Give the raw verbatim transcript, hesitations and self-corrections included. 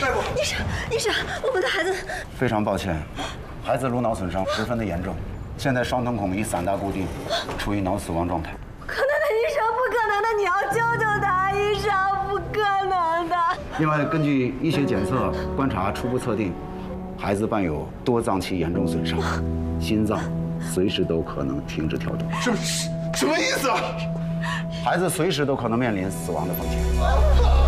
大夫， 医生，医生，我们的孩子…… 非常抱歉，孩子颅脑损伤十分的严重，现在双瞳孔已散大固定，处于脑死亡状态。 不可能的，医生，不可能的，你要救救他，医生，不可能的。 另外，根据医学检测观察，初步测定，孩子伴有多脏器严重损伤，心脏随时都可能停止跳动。 什么什么意思啊？ 孩子随时都可能面临死亡的风险。